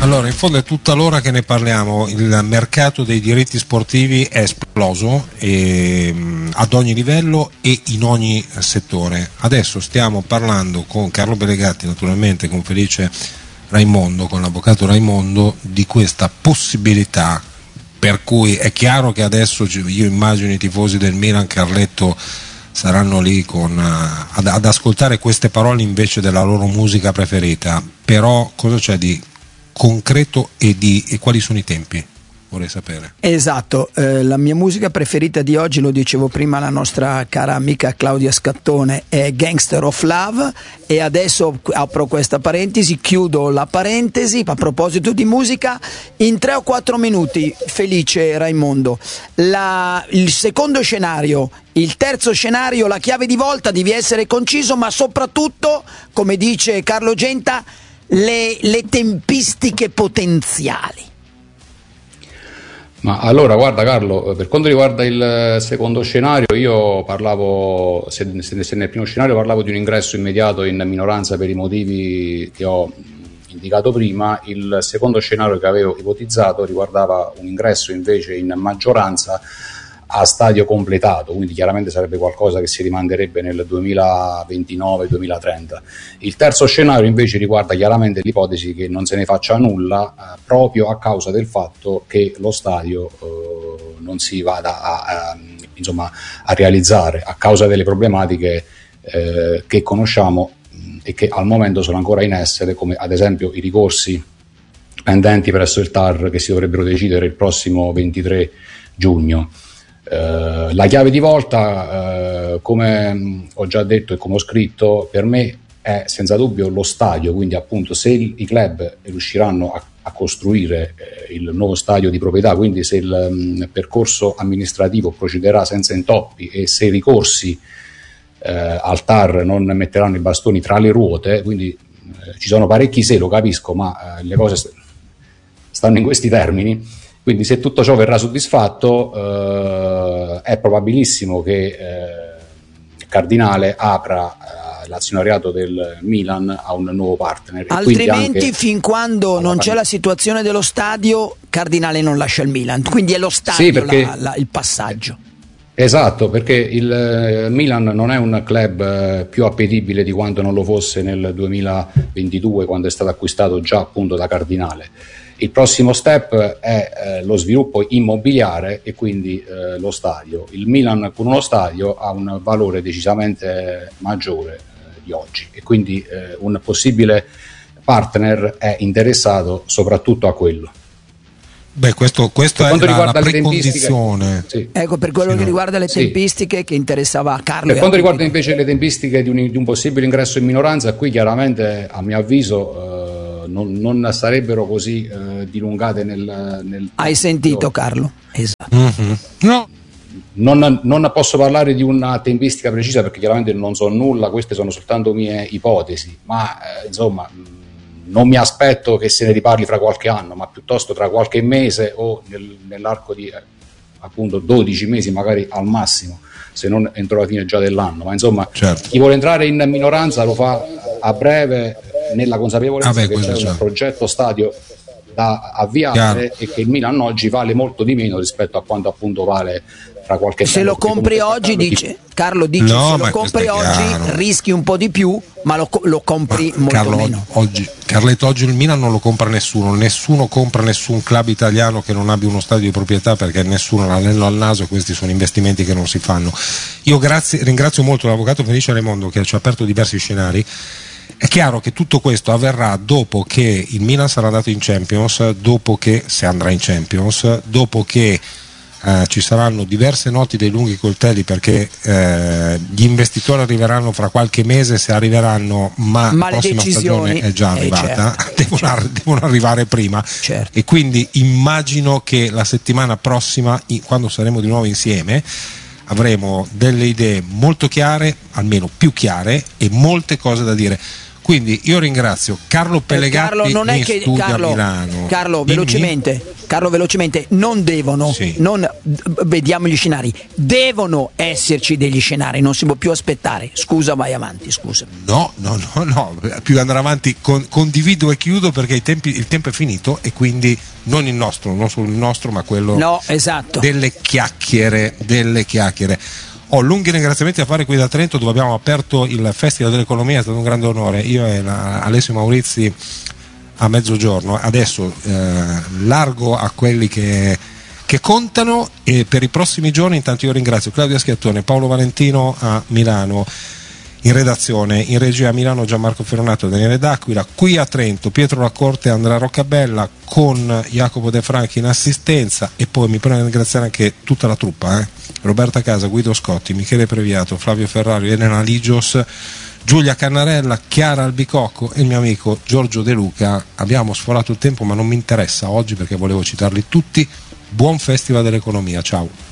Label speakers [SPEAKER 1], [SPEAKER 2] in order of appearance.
[SPEAKER 1] Allora, in fondo è tutta l'ora che ne parliamo, il mercato dei diritti sportivi è esploso ad ogni livello e in ogni settore. Adesso stiamo parlando con Carlo Pellegatti, naturalmente con Felice Raimondo, con l'avvocato Raimondo, di questa possibilità, per cui è chiaro che adesso io immagino i tifosi del Milan, Carletto, saranno lì ad ascoltare queste parole invece della loro musica preferita, però cosa c'è di concreto e quali sono i tempi? Vorrei sapere.
[SPEAKER 2] Esatto, la mia musica preferita di oggi, lo dicevo prima alla nostra cara amica Claudia Scattone, è Gangster of Love, e adesso apro questa parentesi, chiudo la parentesi a proposito di musica in 3 o 4 minuti. Felice Raimondo, il secondo scenario, il terzo scenario, la chiave di volta, devi essere conciso, ma soprattutto, come dice Carlo Genta, le tempistiche potenziali.
[SPEAKER 3] Ma allora, guarda Carlo, per quanto riguarda il secondo scenario, io parlavo, se nel primo scenario parlavo di un ingresso immediato in minoranza per i motivi che ho indicato prima, il secondo scenario che avevo ipotizzato riguardava un ingresso invece in maggioranza a stadio completato, quindi chiaramente sarebbe qualcosa che si rimanderebbe nel 2029-2030. Il terzo scenario invece riguarda chiaramente l'ipotesi che non se ne faccia nulla, proprio a causa del fatto che lo stadio non si vada a realizzare, a causa delle problematiche che conosciamo e che al momento sono ancora in essere, come ad esempio i ricorsi pendenti presso il TAR che si dovrebbero decidere il prossimo 23 giugno. La chiave di volta, come ho già detto e come ho scritto, per me è senza dubbio lo stadio, quindi appunto se i club riusciranno a costruire il nuovo stadio di proprietà, quindi se il percorso amministrativo procederà senza intoppi e se i ricorsi al TAR non metteranno i bastoni tra le ruote, quindi ci sono parecchi se, lo capisco, ma le cose stanno in questi termini. Quindi se tutto ciò verrà soddisfatto è probabilissimo che Cardinale apra l'azionariato del Milan a un nuovo partner.
[SPEAKER 2] Altrimenti fin quando non c'è la situazione dello stadio, Cardinale non lascia il Milan, quindi è lo stadio, sì, perché il passaggio.
[SPEAKER 3] Esatto, perché il Milan non è un club più appetibile di quanto non lo fosse nel 2022, quando è stato acquistato già appunto da Cardinale. Il prossimo step è lo sviluppo immobiliare e quindi lo stadio. Il Milan con uno stadio ha un valore decisamente maggiore di oggi e quindi un possibile partner è interessato soprattutto a quello.
[SPEAKER 1] Beh, questo è la precondizione.
[SPEAKER 3] Sì.
[SPEAKER 2] Ecco, per quello che riguarda le tempistiche, che interessava a Carlo.
[SPEAKER 3] Per quanto riguarda invece le tempistiche di un possibile ingresso in minoranza, qui chiaramente a mio avviso non sarebbero così dilungate nel
[SPEAKER 2] Hai sentito Carlo? Esatto.
[SPEAKER 1] Mm-hmm. No.
[SPEAKER 3] Non posso parlare di una tempistica precisa perché chiaramente non so nulla, queste sono soltanto mie ipotesi, ma insomma non mi aspetto che se ne riparli fra qualche anno, ma piuttosto tra qualche mese o nell'arco di appunto 12 mesi magari al massimo, se non entro la fine già dell'anno. Ma insomma, certo, chi vuole entrare in minoranza lo fa a breve, nella consapevolezza che c'è un progetto stadio da avviare e che il Milan oggi vale molto di meno rispetto a quanto appunto vale fra qualche tempo.
[SPEAKER 2] Se lo compri oggi, Carlo dice,
[SPEAKER 1] no,
[SPEAKER 2] se lo compri oggi rischi un po' di più, ma lo compri molto meno.
[SPEAKER 1] Carletto, oggi il Milan non lo compra nessuno compra nessun club italiano che non abbia uno stadio di proprietà, perché nessuno ha l'anello al naso e questi sono investimenti che non si fanno. Io ringrazio molto l'avvocato Felice Raimondo che ci ha aperto diversi scenari. È chiaro che tutto questo avverrà dopo che il Milan sarà andato in Champions, dopo che, se andrà in Champions, dopo che ci saranno diverse notti dei lunghi coltelli, perché gli investitori arriveranno fra qualche mese, se arriveranno, ma la prossima stagione è già arrivata, certo, devono arrivare prima, certo. E quindi immagino che la settimana prossima, quando saremo di nuovo insieme, avremo delle idee molto chiare, almeno più chiare, e molte cose da dire. Quindi io ringrazio Carlo Pellegatti in studio a Milano.
[SPEAKER 2] Carlo, velocemente, Carlo, velocemente, non devono,
[SPEAKER 1] sì.
[SPEAKER 2] non vediamo gli scenari, devono esserci degli scenari, non si può più aspettare. Scusa, vai avanti, scusa.
[SPEAKER 1] No, più andare avanti condivido e chiudo perché il tempo è finito e quindi non il nostro, non solo il nostro, ma quello
[SPEAKER 2] esatto.
[SPEAKER 1] delle chiacchiere. Ho lunghi ringraziamenti a fare qui da Trento, dove abbiamo aperto il Festival dell'Economia, è stato un grande onore. Io e Alessio Maurizi a mezzogiorno, adesso largo a quelli che contano, e per i prossimi giorni intanto io ringrazio Claudia Schiattone, Paolo Valentino a Milano in redazione, in regia a Milano Gianmarco Ferronato, Daniele D'Aquila, qui a Trento Pietro Lacorte e Andrea Roccabella, con Jacopo De Franchi in assistenza, e poi mi prendo a ringraziare anche tutta la truppa, Roberta Casa, Guido Scotti, Michele Previato, Flavio Ferrario, Elena Ligios, Giulia Cannarella, Chiara Albicocco e il mio amico Giorgio De Luca. Abbiamo sforato il tempo, ma non mi interessa oggi perché volevo citarli tutti. Buon Festival dell'Economia, ciao.